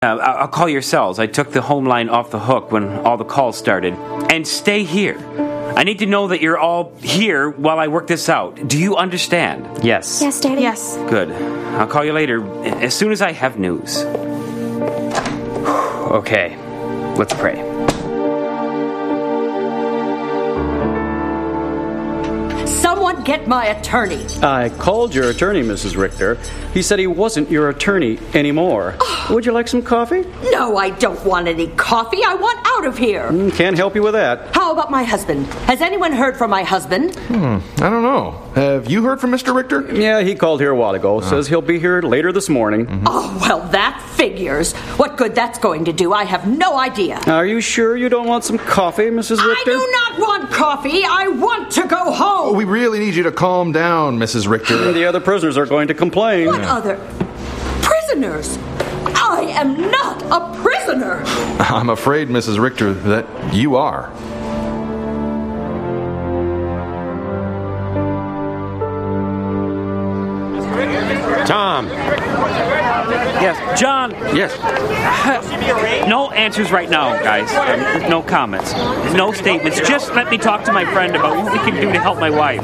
I'll call your cells. I took the home line off the hook when all the calls started. And stay here. I need to know that you're all here while I work this out. Do you understand? Yes. Yes, Daddy. Yes. Good. I'll call you later as soon as I have news. Okay, let's pray. Someone get my attorney. I called your attorney, Mrs. Richter. He said he wasn't your attorney anymore. Would you like some coffee? No, I don't want any coffee. I want out of here. Can't help you with that. How about my husband? Has anyone heard from my husband? I don't know. Have you heard from Mr. Richter? Yeah, he called here a while ago. Says he'll be here later this morning. Oh, well, that figures. What good that's going to do, I have no idea. Are you sure you don't want some coffee, Mrs. Richter? I do not want coffee. I want to go home. We really need you to calm down, Mrs. Richter. The other prisoners are going to complain. What other prisoners? I am not a prisoner. I'm afraid, Mrs. Richter, that you are. Tom. Yes, John. Yes. No answers right now, guys. No comments. No statements. Just let me talk to my friend about what we can do to help my wife.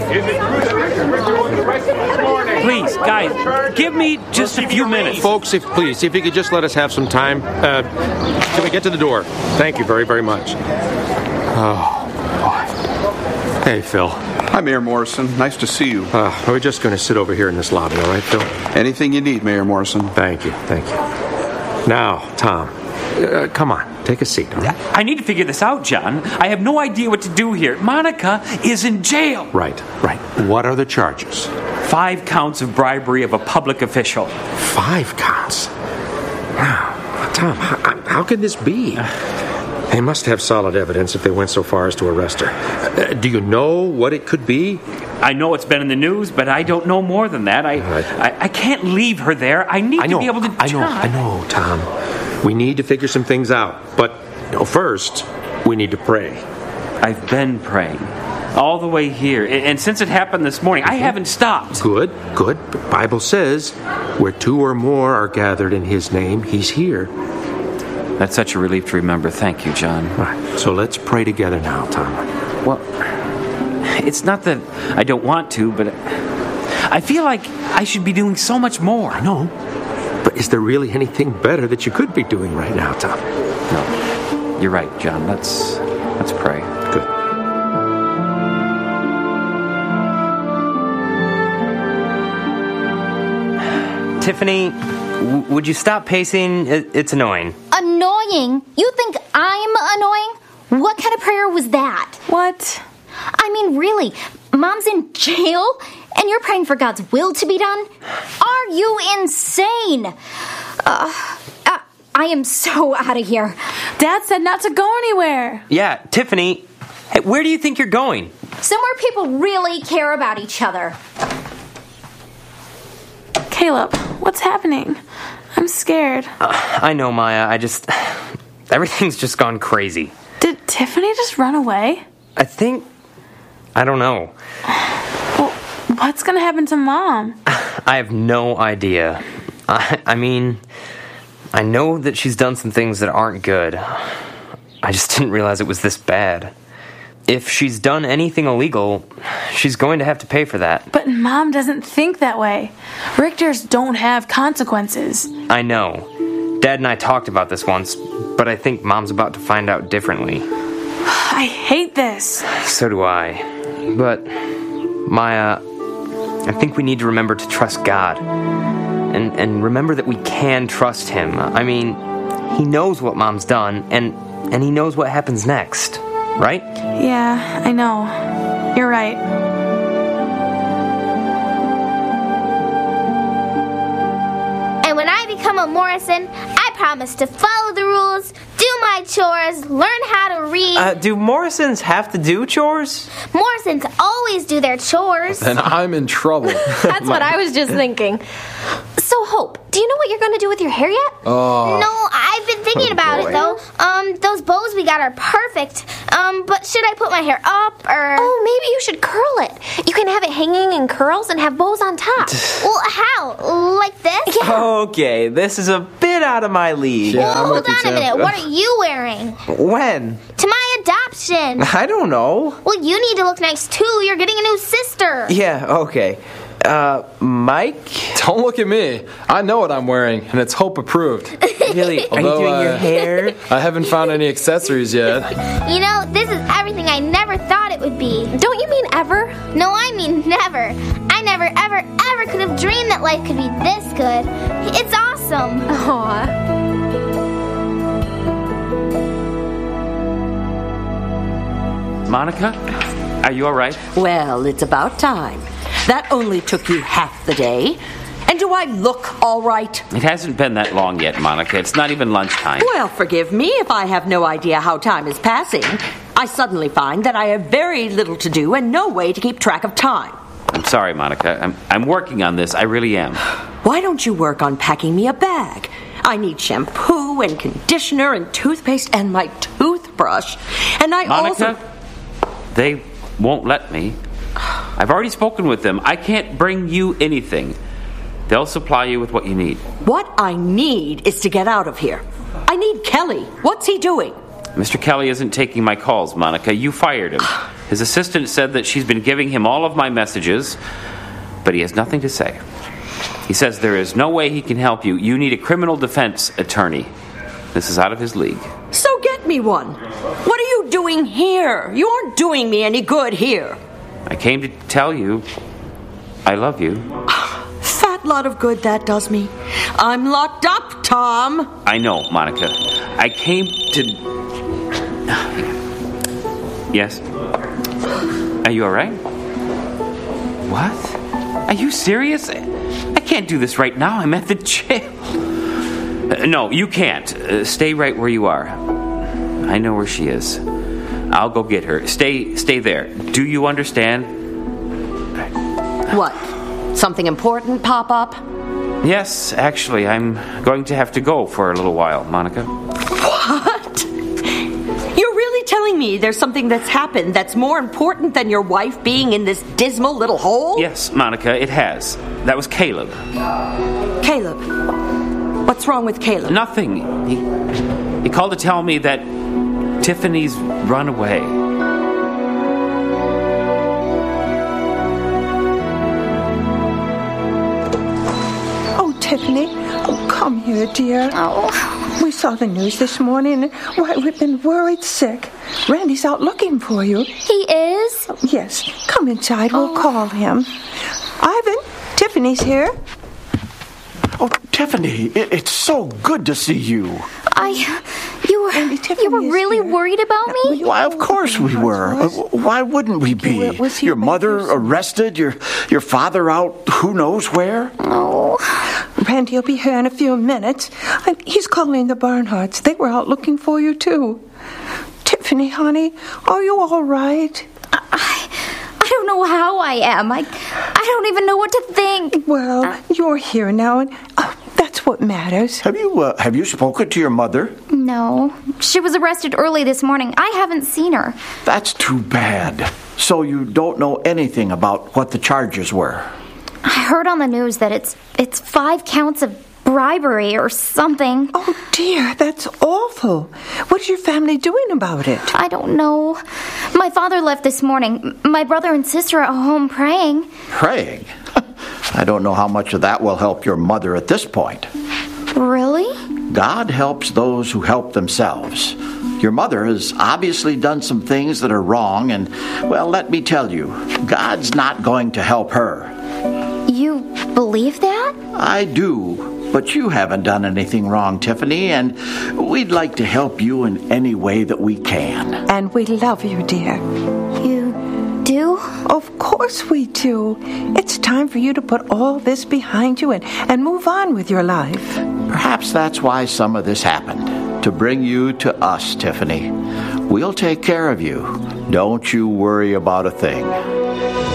Please, guys, give me just a few minutes. Folks, if you could just let us have some time. Can we get to the door? Thank you very, very much. Oh, boy. Hey, Phil. Hi, Mayor Morrison. Nice to see you. We're just going to sit over here in this lobby, all right, Phil? Anything you need, Mayor Morrison. Thank you. Now, Tom, come on, take a seat, all right? I need to figure this out, John. I have no idea what to do here. Monica is in jail. Right. What are the charges? 5 counts of bribery of a public official. 5 counts? Now, Tom, how can this be? They must have solid evidence if they went so far as to arrest her. Do you know what it could be? I know it's been in the news, but I don't know more than that. I can't leave her there. I need to be able to... I know, Tom. We need to figure some things out. But first, we need to pray. I've been praying all the way here. And since it happened this morning, I haven't stopped. Good. The Bible says, where 2 or more are gathered in His name, He's here. That's such a relief to remember. Thank you, John. Right. So let's pray together now, Tom. Well, it's not that I don't want to, but I feel like I should be doing so much more. I know. But is there really anything better that you could be doing right now, Tom? No. You're right, John. Let's pray. Good. Tiffany, would you stop pacing? It's annoying. Annoying? You think I'm annoying? What kind of prayer was that? What? I mean, really, Mom's in jail and you're praying for God's will to be done? Are you insane? I am so out of here. Dad said not to go anywhere. Yeah, Tiffany, hey, where do you think you're going? Somewhere people really care about each other. Caleb, what's happening? I'm scared. I know, Maya. Everything's just gone crazy. Did Tiffany just run away? I don't know. Well, what's gonna happen to Mom? I have no idea. I mean, I know that she's done some things that aren't good. I just didn't realize it was this bad. If she's done anything illegal, she's going to have to pay for that. But Mom doesn't think that way. Richters don't have consequences. I know. Dad and I talked about this once, but I think Mom's about to find out differently. I hate this. So do I. But, Maya, I think we need to remember to trust God. And remember that we can trust Him. I mean, He knows what Mom's done, and He knows what happens next. Right? Yeah, I know. You're right. And when I become a Morrison, I promise to follow the rules, do my chores, learn how to read. Do Morrisons have to do chores? Morrisons always do their chores. Then I'm in trouble. That's what I was just thinking. So, Hope, do you know what you're going to do with your hair yet? No, I've been thinking about it, though. Those bows we got her perfect. But should I put my hair up or... Oh, maybe you should curl it. You can have it hanging in curls and have bows on top. Well, how? Like this? Yeah. Okay, this is a bit out of my league. Well, hold on a minute. What are you wearing? When? To my adoption. I don't know. Well, you need to look nice, too. You're getting a new sister. Yeah, okay. Mike? Don't look at me. I know what I'm wearing, and it's Hope approved. Really? Are you doing your hair? I haven't found any accessories yet. You know, this is everything I never thought it would be. Don't you mean ever? No, I mean never. I never, ever, ever could have dreamed that life could be this good. It's awesome. Aw. Monica, are you all right? Well, it's about time. That only took you half the day. And do I look all right? It hasn't been that long yet, Monica. It's not even lunchtime. Well, forgive me if I have no idea how time is passing. I suddenly find that I have very little to do and no way to keep track of time. I'm sorry, Monica. I'm working on this. I really am. Why don't you work on packing me a bag? I need shampoo and conditioner and toothpaste and my toothbrush. And I Monica, they won't let me. I've already spoken with them. I can't bring you anything. They'll supply you with what you need. What I need is to get out of here. I need Kelly. What's he doing? Mr. Kelly isn't taking my calls, Monica. You fired him. His assistant said that she's been giving him all of my messages, but he has nothing to say. He says there is no way he can help you. You need a criminal defense attorney. This is out of his league. So get me one. What are you doing here? You aren't doing me any good here. I came to tell you I love you. Fat lot of good that does me. I'm locked up, Tom. I know, Monica. I came to... Yes? Are you all right? What? Are you serious? I can't do this right now. I'm at the jail. No, you can't. Stay right where you are. I know where she is. I'll go get her. Stay there. Do you understand? What? Something important pop up? Yes, actually, I'm going to have to go for a little while, Monica. What? You're really telling me there's something that's happened that's more important than your wife being in this dismal little hole? Yes, Monica, it has. That was Caleb. Caleb? What's wrong with Caleb? Nothing. He called to tell me that Tiffany's run away. Tiffany, come here, dear. Oh. We saw the news this morning, and why, we've been worried sick. Randy's out looking for you. He is? Yes. Come inside. We'll call him. Ivan, Tiffany's here. Oh, Tiffany, it's so good to see you. You were really worried about me? Why, of course we were. Why wouldn't we be? Your mother arrested, your father out who knows where? Oh. Randy will be here in a few minutes. He's calling the Barnhards. They were out looking for you, too. Tiffany, honey, are you all right? I don't know how I am. I don't even know what to think. Well, you're here now, and that's what matters. Have you spoken to your mother? No. She was arrested early this morning. I haven't seen her. That's too bad. So you don't know anything about what the charges were? I heard on the news that it's 5 counts of bribery or something. Oh, dear, that's awful. What's your family doing about it? I don't know. My father left this morning. My brother and sister are at home praying. Praying? I don't know how much of that will help your mother at this point. Really? God helps those who help themselves. Your mother has obviously done some things that are wrong, and, well, let me tell you, God's not going to help her. You believe that? I do, but you haven't done anything wrong, Tiffany, and we'd like to help you in any way that we can. And we love you, dear. You do? Of course we do. It's time for you to put all this behind you and move on with your life. Perhaps that's why some of this happened, to bring you to us, Tiffany. We'll take care of you. Don't you worry about a thing.